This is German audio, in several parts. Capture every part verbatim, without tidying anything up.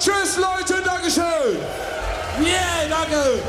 Tschüss Leute, Dankeschön. Yeah, danke.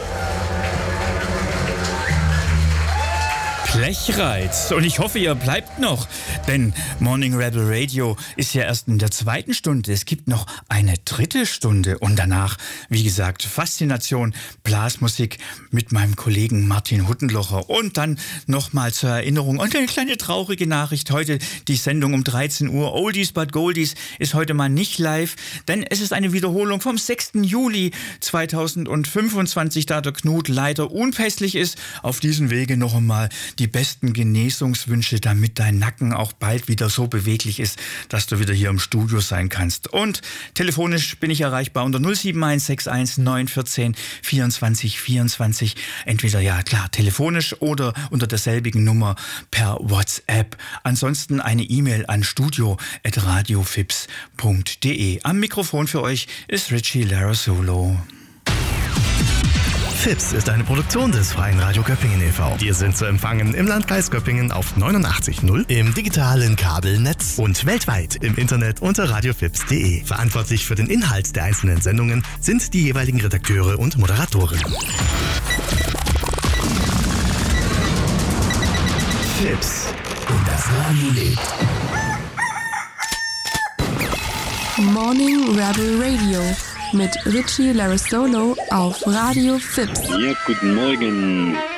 Blechreiz. Und ich hoffe, ihr bleibt noch, denn Morning Rebel Radio ist ja erst in der zweiten Stunde. Es gibt noch eine dritte Stunde und danach, wie gesagt, Faszination, Blasmusik mit meinem Kollegen Martin Huttenlocher. Und dann nochmal zur Erinnerung und eine kleine traurige Nachricht. Heute die Sendung um dreizehn Uhr, Oldies but Goldies, ist heute mal nicht live, denn es ist eine Wiederholung vom sechsten Juli zweitausendfünfundzwanzig, da der Knut leider unpässlich ist. Auf diesem Wege noch einmal die besten Genesungswünsche, damit dein Nacken auch bald wieder so beweglich ist, dass du wieder hier im Studio sein kannst. Und telefonisch bin ich erreichbar unter null sieben eins sechs eins neun eins vier vierundzwanzig vierundzwanzig. Entweder, ja klar, telefonisch oder unter derselbigen Nummer per WhatsApp. Ansonsten eine E-Mail an studio at radiofips punkt de. Am Mikrofon für euch ist Richie Larasolo. Fips ist eine Produktion des Freien Radio Göppingen e V Wir sind zu empfangen im Landkreis Göppingen auf neunundachtzig Komma null, im digitalen Kabelnetz und weltweit im Internet unter radiofips punkt de. Verantwortlich für den Inhalt der einzelnen Sendungen sind die jeweiligen Redakteure und Moderatoren. Fips und das Radio lebt. Morning Rebel Radio mit Richie Larasolo auf Radio Fips. Ja, guten Morgen.